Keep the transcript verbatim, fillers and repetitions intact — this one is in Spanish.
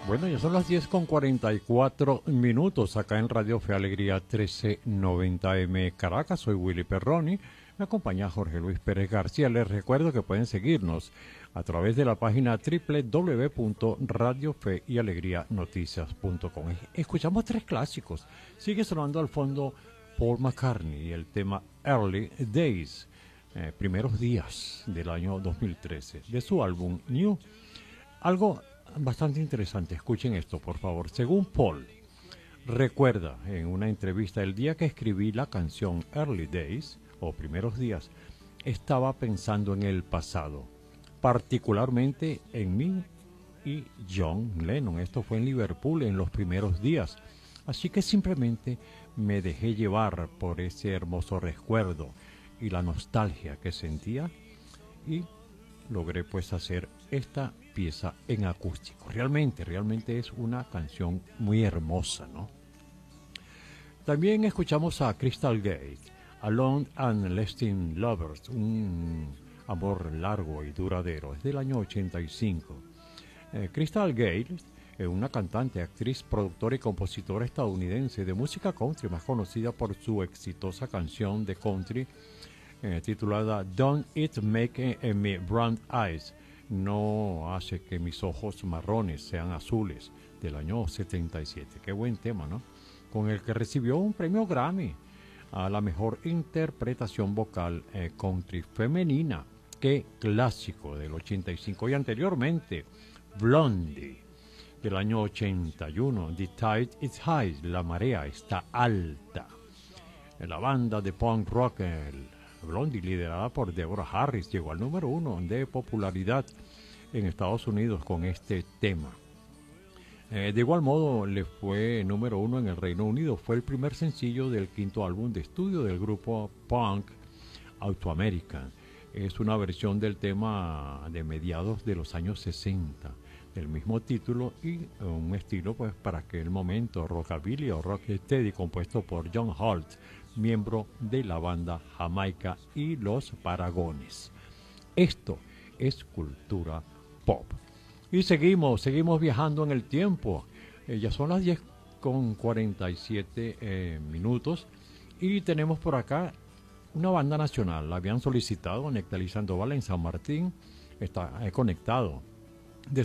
Bueno, ya son las diez con cuarenta y cuatro minutos acá en Radio Fe Alegría trece noventa M Caracas. Soy Willy Perroni. Me acompaña Jorge Luis Pérez García. Les recuerdo que pueden seguirnos a través de la página doble u doble u doble u punto radio fe y alegría noticias punto com. Escuchamos tres clásicos. Sigue sonando al fondo Paul McCartney y el tema Early Days, eh, primeros días del año dos mil trece, de su álbum New. Algo bastante interesante, escuchen esto por favor. Según Paul, recuerda en una entrevista el día que escribí la canción Early Days o primeros días, estaba pensando en el pasado, particularmente en mí y John Lennon. Esto fue en Liverpool en los primeros días, así que simplemente me dejé llevar por ese hermoso recuerdo y la nostalgia que sentía y logré pues hacer esta pieza en acústico. Realmente, realmente es una canción muy hermosa, ¿no? También escuchamos a Crystal Gate, Alone and Lasting Lovers, un amor largo y duradero. Es del año ochenta y cinco. Eh, Crystal Gate es una cantante, actriz, productora y compositora estadounidense de música country, más conocida por su exitosa canción de country eh, titulada Don't It Make Me Brown Eyes. No hace que mis ojos marrones sean azules, del año setenta y siete. Qué buen tema, ¿no? Con el que recibió un premio Grammy a la mejor interpretación vocal eh, country femenina. Qué clásico del ochenta y cinco. Y anteriormente, Blondie, del año ochenta y uno. The Tide is High, la marea está alta. La banda de punk rock, el Blondie, liderada por Deborah Harris, llegó al número uno de popularidad en Estados Unidos con este tema. Eh, de igual modo le fue número uno en el Reino Unido. Fue el primer sencillo del quinto álbum de estudio del grupo punk Auto-American. Es una versión del tema de mediados de los años sesenta, del mismo título y un estilo pues para aquel momento rockabilly o rocksteady, compuesto por John Holt, miembro de la banda Jamaica y los Paragones. Esto es cultura pop. Y seguimos, seguimos viajando en el tiempo. Eh, ya son las diez con cuarenta y siete eh, minutos y tenemos por acá una banda nacional. La habían solicitado Nectalí Sandoval en San Martín. Está eh, conectado